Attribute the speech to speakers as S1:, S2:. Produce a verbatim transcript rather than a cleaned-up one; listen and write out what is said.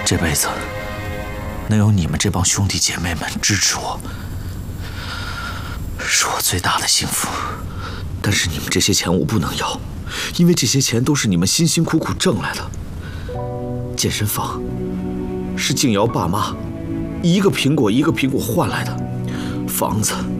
S1: 这辈子能有你们这帮兄弟姐妹们支持我，是我最大的幸福。但是你们这些钱我不能要，因为这些钱都是你们辛辛苦苦挣来的。健身房是静瑶爸妈一个苹果一个苹果换来的，房子